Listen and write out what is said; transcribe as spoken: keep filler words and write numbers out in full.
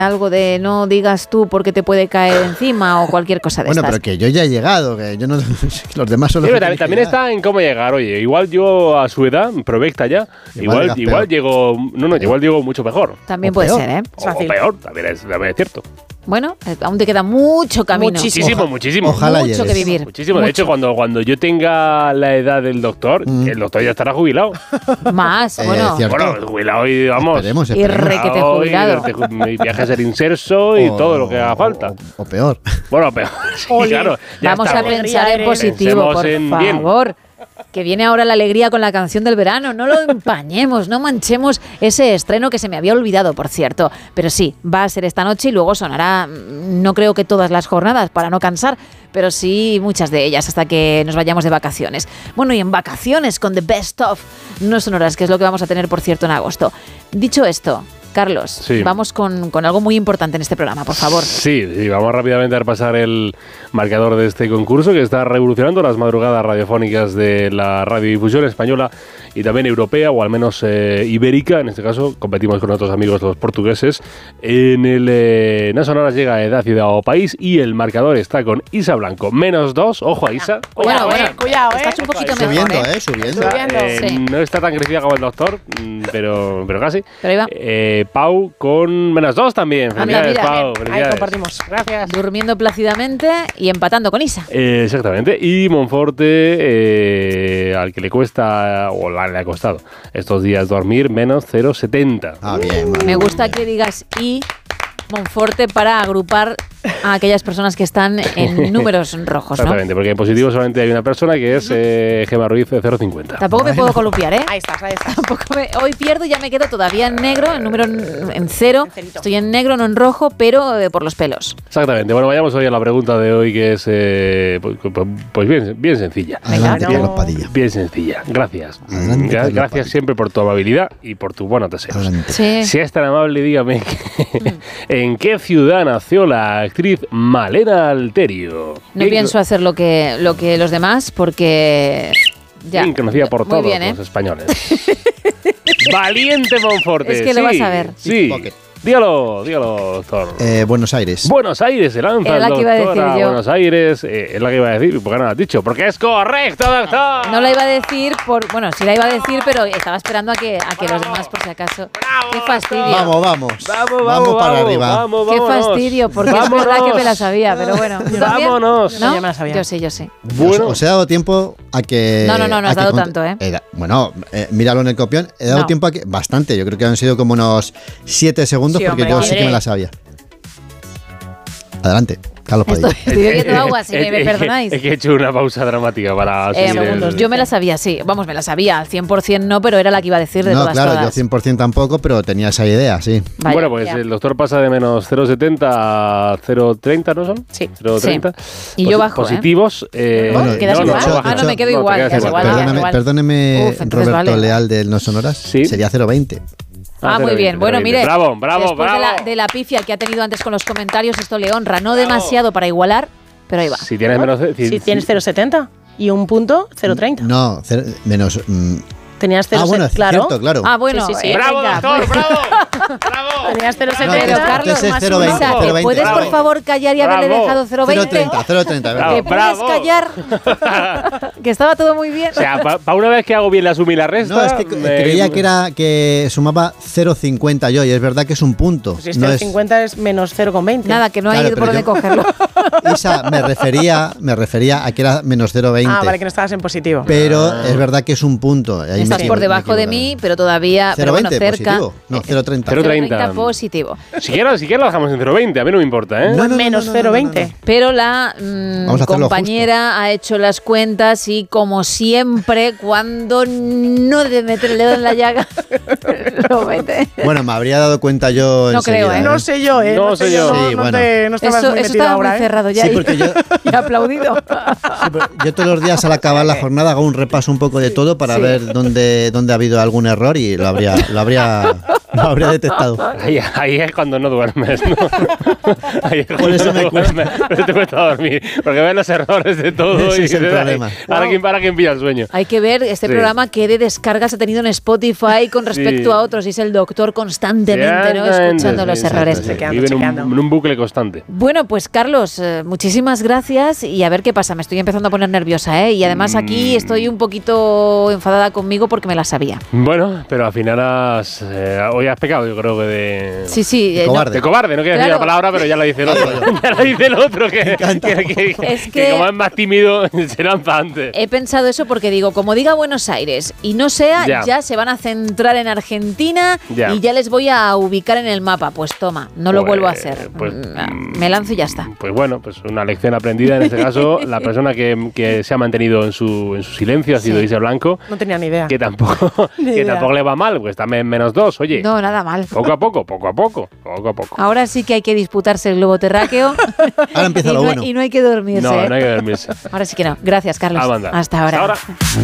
algo de no digas tú porque te puede caer encima o cualquier cosa de bueno, estas. Bueno, pero que yo ya he llegado, que yo no, los demás son los sí, que también, también está en cómo llegar. Oye, igual yo a su edad, provecta ya, igual, igual, igual llego, no, no, igual llego mucho mejor. También puede ser, ¿eh? O, o peor, también es, también es cierto. Bueno, aún te queda mucho camino. Muchísimo, Oja, muchísimo. Ojalá mucho que vivir. Muchísimo. Mucho. De hecho, cuando, cuando yo tenga la edad del doctor, mm. el doctor ya estará jubilado. Más, eh, bueno. ¿cierto? Bueno, jubilado y vamos. Esperemos, esperemos. Y requete jubilado. Y, y viajes al inserso y o, todo lo que haga falta. O, o peor. Bueno, peor. Sí, claro. Vamos está, a pensar en positivo, Pensemos por en favor. Bien. Que viene ahora la alegría con la canción del verano. No lo empañemos, no manchemos ese estreno que se me había olvidado, por cierto. Pero sí, va a ser esta noche y luego sonará, no creo que todas las jornadas, para no cansar, pero sí muchas de ellas hasta que nos vayamos de vacaciones. Bueno, y en vacaciones con The Best Of no sonoras, que es lo que vamos a tener, por cierto, en agosto. Dicho esto, Carlos, sí. vamos con, con algo muy importante en este programa, por favor. Sí, sí, vamos rápidamente a repasar el marcador de este concurso que está revolucionando las madrugadas radiofónicas de la radiodifusión española y también europea, o al menos eh, ibérica. En este caso, competimos con otros amigos los portugueses. En el eh, No Sonoras llega Edad, Ciudad o País y el marcador está con Isa Blanco, menos dos. Ojo a Isa. Bueno, bueno, eh, cuidado, eh. Estás un poquito mejor, Subiendo, eh. eh, subiendo. Subiendo. Eh, Sí. No está tan crecida como el doctor, pero, pero casi. Pero ahí va. Eh, Pau con menos dos también. Anda, Felicidades, mira, Pau. Ahí Felicidades. compartimos. Gracias. Durmiendo plácidamente y empatando con Isa. Eh, exactamente. Y Monforte, eh, al que le cuesta, o la, le ha costado estos días dormir, menos cero coma setenta. Ah, bien. Me gusta que digas y Monforte para agrupar a aquellas personas que están en números rojos, ¿no? Exactamente, porque en positivo solamente hay una persona que es eh, Gemma Ruiz de cero coma cincuenta. Tampoco me puedo columpiar, ¿eh? Ahí estás, ahí estás. Tampoco me, hoy pierdo y ya me quedo todavía en negro, en número en, en cero. En cerito. Estoy en negro, no en rojo, pero eh, por los pelos. Exactamente. Bueno, vayamos hoy a la pregunta de hoy, que es eh, pues, pues bien, bien sencilla. Adelante, Venga, Carlos no. Padilla. Bien sencilla. Gracias. Adelante, Gra- Carlos Gracias Padilla. siempre por tu amabilidad y por tu buenos deseos. Adelante. Sí. Si es tan amable, dígame que- en qué ciudad nació la actriz Malena Alterio. No Bien pienso hacer lo que, lo que los demás porque... Ya. Bien conocida por Muy todos bien, ¿eh? los españoles. Valiente Monforte. Es que lo sí, vas a ver. Sí. Pocket. Dígalo, dígalo, doctor. Eh, Buenos Aires. Buenos Aires se lanza Era la el que iba a doctor decir yo. Buenos Aires. Eh, es la que iba a decir. ¿Por qué no lo has dicho? Porque es correcto, doctor. No la iba a decir por... Bueno, sí la iba a decir, pero estaba esperando a que, a que los demás, por si acaso... Bravo, ¡Qué fastidio! Vamos, vamos. Vamos, vamos, para vamos, arriba. Vamos, ¡Qué vámonos. fastidio! Porque Vámonos. es verdad que me la sabía, pero bueno. ¿Tú también? Vámonos. ¿No? Yo me la sabía. Yo sí, yo sí. Bueno. Os, os he dado tiempo a que... No, no, no, no a has que dado cont- tanto, ¿eh? He da- bueno, eh, míralo en el copión. He dado No. tiempo a que... Bastante. Yo creo que han sido como unos siete segundos Sí, porque hombre, yo sí que hombre. me la sabía. Adelante, Carlos Padilla. Estoy, estoy bebiendo agua, si me, me Es que- perdonáis. Es que he hecho una pausa dramática para Eh, seguir el- yo me la sabía, sí. Vamos, me la sabía. Al cien por ciento no, pero era la que iba a decir de No, todas, claro, todas. yo cien por ciento tampoco, pero tenía esa idea, sí. Vaya, bueno, pues ya. el doctor pasa de menos cero coma setenta a cero coma treinta, ¿no son? Sí. cero coma treinta. Y yo bajo, ¿eh? Positivos. Eh, Bueno, ¿Quedas no, no, igual? de hecho- ah, no, me quedo de hecho- igual. no, te quedas quedas igual, igual. ah, Perdóneme, igual. perdóneme, Uf, entonces Roberto vale. Leal del No Sonoras. Sí. Sería cero coma veinte. Ah, muy bien. Bueno, mire. Bravo, bravo, después bravo. De, la, de la pifia que ha tenido antes con los comentarios, esto le honra. No demasiado para igualar, pero ahí va. Si tienes menos. Si si- tienes cero coma setenta y un punto, cero coma treinta. No, cer- menos... mm, Tenías cero ah, coma bueno, setenta, claro. cierto, claro. Ah, bueno. Sí, sí, sí. eh, ¡Bravo, venga, doctor! pues- ¡Bravo! ¡Bravo! Tenías cero coma No, setenta. Pero, Carlos, entonces más cero coma uno. veinte, Isa, cero coma ¿te veinte. puedes, por Bravo. favor, callar y haberle Bravo. dejado cero coma cero veinte? coma treinta, cero coma treinta, Bravo. ¿Te ¿verdad? puedes callar? Que estaba todo muy bien. O sea, para una vez que hago bien la suma y la resta. No, es que me- creía que era que sumaba cero coma cincuenta yo, y es verdad que es un punto. Pues si es no cero coma es, cincuenta es menos cero coma veinte. Nada, que no hay Claro, por pero dónde yo- cogerlo. Isa, me refería, me refería a que era menos cero coma veinte. Ah, vale, que no estabas en positivo. Pero es verdad que es un punto. Ahí me Estás equivo- por me debajo de equivoco. mí, pero todavía pero cero coma bueno, veinte cerca. positivo. No, Eh, cero coma treinta. cero coma cero coma treinta. treinta positivo. Si quieres, si quieres lo dejamos en cero coma veinte, a mí no me importa, ¿eh? No, no, no, menos no, no, cero coma no, no, veinte. no. Pero la mm, Vamos a hacerlo compañera ha hecho las cuentas y, como siempre, cuando no debe meter el dedo en la llaga, lo mete. Bueno, me habría dado cuenta yo No enseguida, creo, ¿eh? No sé yo, ¿eh? No sé sé yo. No, Sí, no bueno. te, no estabas Eso, muy eso metido estaba ahora, muy ¿eh? cerrado ya. Sí, y- porque yo- y aplaudido. Sí, pero yo todos los días al acabar la jornada hago un repaso un poco de todo para Sí. ver dónde, dónde ha habido algún error y lo habría, lo habría, No habría detectado. Ahí, ahí es cuando no duermes, ¿no? Ahí es Por cuando eso no me cuesta. duermes, por eso te cuesta dormir. Porque ves los errores de todo. Ese y es el dices, "Ay, problema". Ahora quién, ahora quién pilla el sueño. Hay que ver este Sí. programa qué de descargas ha tenido en Spotify con respecto Sí. a otros. Y es el doctor constantemente, ¿no? Exactamente, Escuchando los sí, errores. exacto, sí. Chequeando, Vive en un, chequeando. en un bucle constante. Bueno, pues Carlos, eh, muchísimas gracias y a ver qué pasa. Me estoy empezando a poner nerviosa, ¿eh? Y además aquí Mm. estoy un poquito enfadada conmigo porque me la sabía. Bueno, pero al final has, eh, hoy has pecado, yo creo que de... Sí, sí. eh, no- Cobarde. De cobarde, no quiero decir Claro. la palabra, pero ya la dice el otro. ya la dice el otro, que, encanta. que, que- que- Es que que- como es más tímido, se lanza antes. He pensado eso porque digo, como diga Buenos Aires y no sea, Ya. ya, se van a centrar en Argentina Ya. y ya les voy a ubicar en el mapa. Pues toma, no lo Pues- vuelvo a hacer. pues, Mm, Me lanzo y ya está. Pues bueno, pues una lección aprendida en este caso. La persona que, que se ha mantenido en su, en su silencio ha sido Sí. Isa Blanco, No tenía ni idea. que tampoco, Ni que idea. tampoco le va mal, pues también menos dos, oye. No, nada mal. Poco a poco, poco a poco, poco a poco. Ahora sí que hay que disputarse el globo terráqueo. Ahora empieza y, lo no, bueno. y no hay que dormirse. No, ¿eh? no hay que dormirse. Ahora sí que no. Gracias, Carlos. Ah, manda. Hasta ahora. Hasta ahora.